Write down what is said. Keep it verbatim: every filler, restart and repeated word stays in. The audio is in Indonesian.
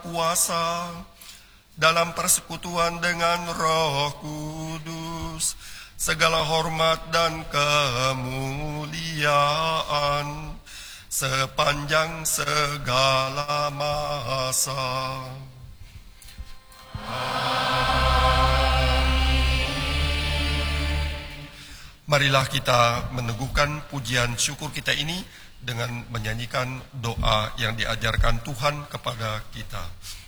kuasa dalam persekutuan dengan Roh Kudus, segala hormat dan kemuliaan sepanjang segala masa. Marilah kita meneguhkan pujian syukur kita ini dengan menyanyikan doa yang diajarkan Tuhan kepada kita.